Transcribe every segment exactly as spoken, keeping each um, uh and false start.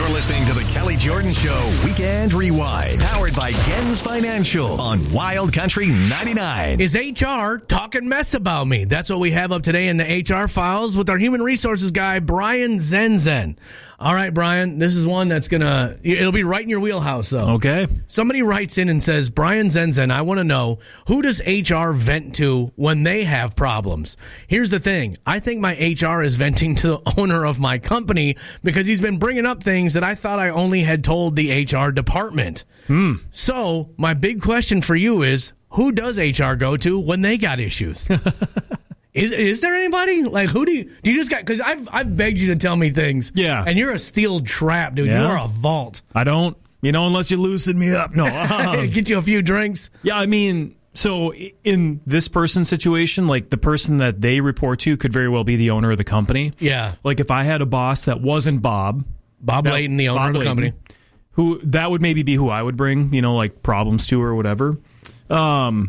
You're listening to the Kelly Jordan Show Weekend Rewind, powered by Gens Financial on Wild Country ninety-nine. Is H R talking mess about me? That's what we have up today in the H R files with our human resources guy, Brian Zenzen. All right, Brian, this is one that's going to, it'll be right in your wheelhouse, though. Okay. Somebody writes in and says, Brian Zenzen, I want to know, who does H R vent to when they have problems? Here's the thing. I think my H R is venting to the owner of my company because he's been bringing up things that I thought I only had told the H R department. Hmm. So my big question for you is, who does H R go to when they got issues? Is is there anybody? Like, who do you, do you just got, because I've, I've begged you to tell me things. Yeah. And you're a steel trap, dude. Yeah. You're a vault. I don't, you know, unless you loosen me up. No. Um, Get you a few drinks. yeah, I mean, so in this person's situation, like the person that they report to could very well be the owner of the company. Yeah. Like if I had a boss that wasn't Bob. Bob that, Layton, the owner Bob of the Layton, company. Who, that would maybe be who I would bring, you know, like problems to or whatever. Um,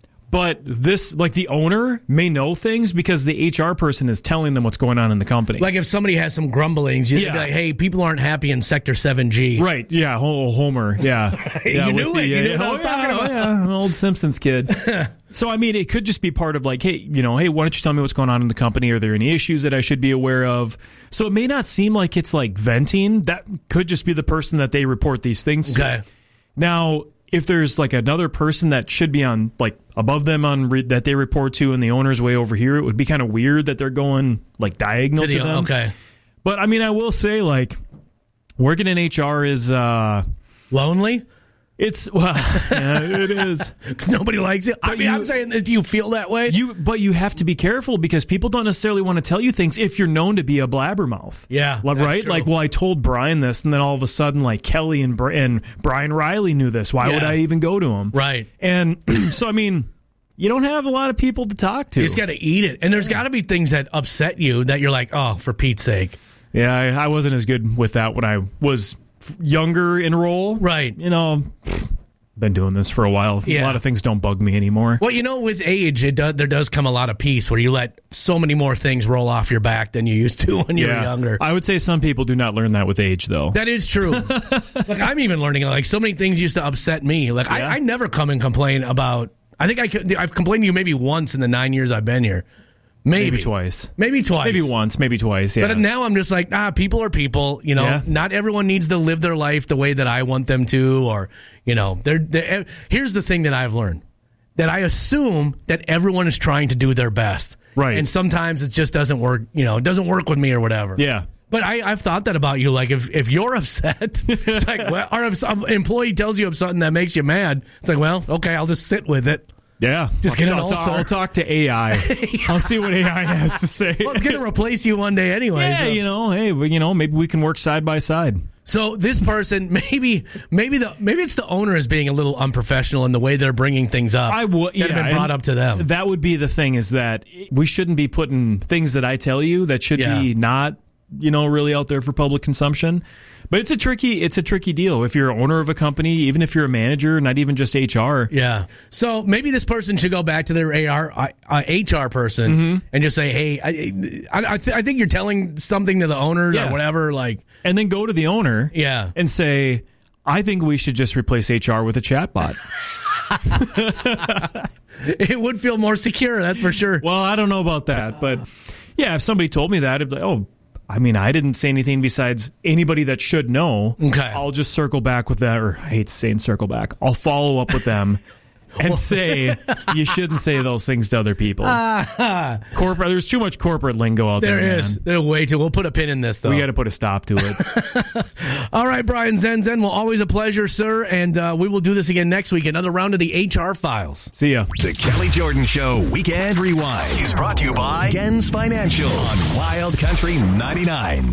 But this, like the owner may know things because the H R person is telling them what's going on in the company. Like if somebody has some grumblings, you'd Yeah. be like, hey, people aren't happy in Sector seven G. Right, yeah, oh, Homer, yeah. yeah You with knew the, it. You uh, knew what I oh, was yeah, talking oh, about. yeah, an old Simpsons kid. So, I mean, it could just be part of like, hey, you know, hey, why don't you tell me what's going on in the company? Are there any issues that I should be aware of? So it may not seem like it's like venting. That could just be the person that they report these things to. Okay. Now, if there's like another person that should be on like above them on re- that they report to and the owner's way over here, it would be kind of weird that they're going like diagonal to, To the- them. okay. But I mean, I will say like working in H R is uh, Lonely? it's well, yeah, it is. Because nobody likes it. I But mean, you- I'm saying, do you feel that way? You, but you have to be careful because people don't necessarily want to tell you things if you're known to be a blabbermouth. Yeah, Like, that's right? true. Like, well, I told Brian this, and then all of a sudden, like Kelly and, Bri- and Brian Riley knew this. Why would Yeah. I even go to him? Right. And so, I mean, you don't have a lot of people to talk to. You just got to eat it. And there's got to be things that upset you that you're like, oh, for Pete's sake. yeah, I, I wasn't as good with that when I was f- younger in role. Right. You know, been doing this for a while. Yeah. A lot of things don't bug me anymore. Well, you know, with age, it does, there does come a lot of peace where you let so many more things roll off your back than you used to when you were younger. I would say some people do not learn that with age, though. That is true. Like, I'm even learning, like, so many things used to upset me. Like, Yeah. I, I never come and complain about, I think I could, I've complained to you maybe once in the nine years I've been here. Maybe. Maybe twice. Maybe twice. Maybe once, maybe twice, yeah. But now I'm just like, ah, people are people. You know, Yeah. not everyone needs to live their life the way that I want them to, or, you know, they're, they're, here's the thing that I've learned. That I assume that everyone is trying to do their best. Right. And sometimes it just doesn't work, you know, it doesn't work with me or whatever. Yeah. But I, I've thought that about you. Like, if, if you're upset, it's like, well, or if some employee tells you of something that makes you mad, it's like, well, okay, I'll just sit with it. Yeah. Just get an I'll, ulcer. I'll talk to A I. I'll see what A I has to say. Well, it's going to replace you one day anyway. yeah, so. you know, hey, well, you know, maybe we can work side by side. So this person, maybe, maybe the maybe it's the owner is being a little unprofessional in the way they're bringing things up. I would, that yeah, have been brought and up to them. That would be the thing is that we shouldn't be putting things that I tell you that should Yeah. be not, you know, really out there for public consumption. But it's a tricky, it's a tricky deal. If you're an owner of a company, even if you're a manager, not even just H R. Yeah. So maybe this person should go back to their A R, uh, H R person Mm-hmm. and just say, "Hey, I, I, I, th- I think you're telling something to the owner Yeah. or whatever." Like, And then go to the owner yeah. and say, I think we should just replace H R with a chatbot. It would feel more secure, that's for sure. Well, I don't know about that, but yeah, if somebody told me that, it'd be like, oh, I mean, I didn't say anything besides anybody that should know. Okay. I'll just circle back with that, or I hate saying circle back. I'll follow up with them and say you shouldn't say those things to other people. Corporate, there's too much corporate lingo out there. There man. is. There's way too. We'll put a pin in this, though. We got to put a stop to it. All right, Brian Zenzen. Well, always a pleasure, sir. And uh, we will do this again next week. Another round of the H R files. See ya. The Kelly Jordan Show Weekend Rewind is brought to you by Gens Financial on Wild Country ninety-nine.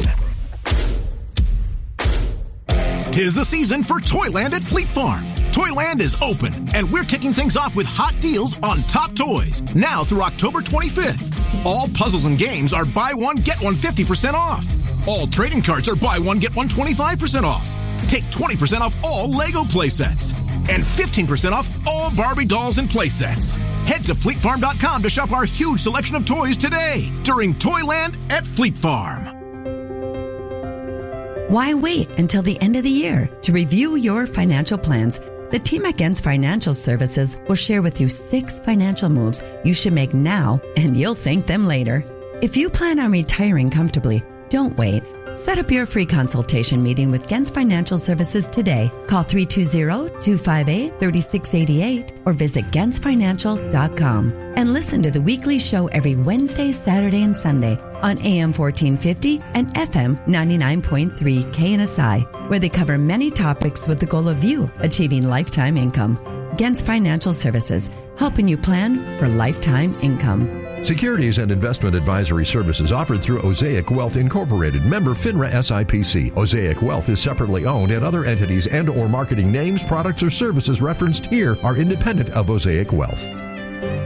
Tis the season for Toyland at Fleet Farm. Toyland is open, and we're kicking things off with hot deals on top toys, now through October twenty-fifth. All puzzles and games are buy one, get one fifty percent off. All trading cards are buy one, get one twenty-five percent off. Take twenty percent off all Lego playsets. And fifteen percent off all Barbie dolls and playsets. Head to fleet farm dot com to shop our huge selection of toys today during Toyland at Fleet Farm. Why wait until the end of the year to review your financial plans? The team at Gens Financial Services will share with you six financial moves you should make now, and you'll thank them later. If you plan on retiring comfortably, don't wait. Set up your free consultation meeting with Gens Financial Services today. Call three two zero, two five eight, three six eight eight or visit gens financial dot com. And listen to the weekly show every Wednesday, Saturday, and Sunday on A M fourteen fifty and F M ninety-nine point three K N S I, where they cover many topics with the goal of you achieving lifetime income. Gens Financial Services, helping you plan for lifetime income. Securities and investment advisory services offered through Osaic Wealth Incorporated, member FINRA S I P C. Osaic Wealth is separately owned, and other entities and or marketing names, products, or services referenced here are independent of Osaic Wealth.